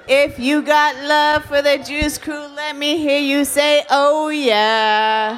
If you got love for the Juice Crew, let me hear you say, oh yeah.